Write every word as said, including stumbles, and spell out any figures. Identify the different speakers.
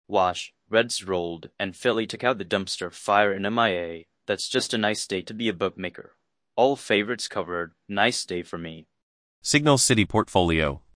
Speaker 1: Wash, Reds rolled, and Philly took out the dumpster fire in M I A. That's just a nice day to be a bookmaker. All favorites covered. Nice day for me.
Speaker 2: Signal City Portfolio.